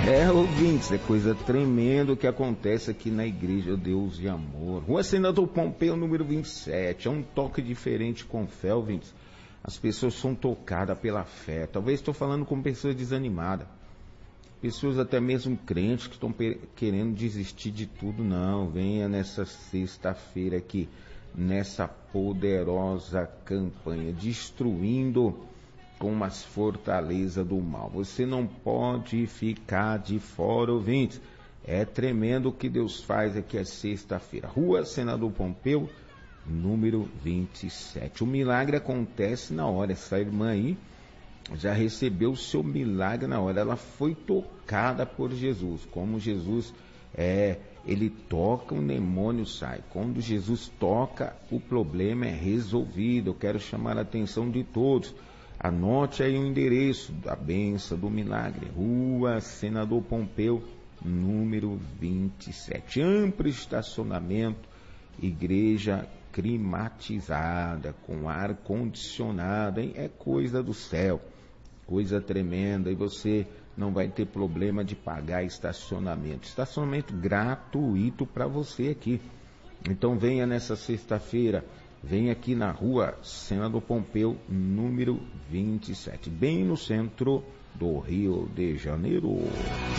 Ouvintes, é coisa tremenda que acontece aqui na Igreja Deus de Amor. Rua Senador Pompeu, número 27. É um toque diferente com fé, ouvintes. As pessoas são tocadas pela fé. Talvez estou falando com pessoas desanimadas. Pessoas até mesmo crentes que estão querendo desistir de tudo. Não, venha nessa sexta-feira aqui, nessa poderosa campanha, destruindo com as fortalezas do mal. Você não pode ficar de fora, ouvintes. É tremendo o que Deus faz aqui a sexta-feira. Rua Senador Pompeu, número 27. O milagre acontece na hora. Essa irmã aí já recebeu o seu milagre na hora. Ela foi tocada por Jesus. Como Jesus ele toca, o demônio sai. Quando Jesus toca, o problema é resolvido. Eu quero chamar a atenção de todos. Anote aí o endereço da bênção do milagre. Rua Senador Pompeu, número 27. Amplo estacionamento, igreja climatizada, com ar condicionado, hein? É coisa do céu, coisa tremenda, e você não vai ter problema de pagar estacionamento. Estacionamento gratuito para você aqui. Então venha nessa sexta-feira. Vem aqui na Rua Senador Pompeu, número 27, bem no centro do Rio de Janeiro.